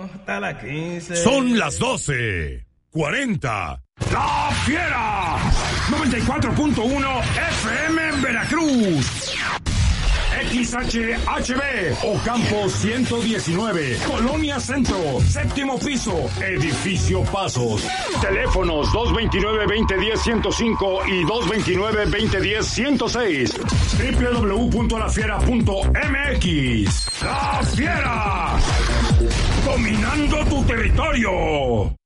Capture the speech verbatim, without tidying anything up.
Hasta la quince. Son las doce cuarenta. ¡La Fiera! noventa y cuatro punto uno F M en Veracruz. X H H B, Ocampo ciento diecinueve, Colonia Centro, séptimo piso, Edificio Pasos. Teléfonos dos veintinueve, veinte diez, ciento cinco y dos veintinueve, veinte diez, ciento seis. doble u doble u doble u punto la fiera punto m x. ¡La Fiera! Dominando tu territorio.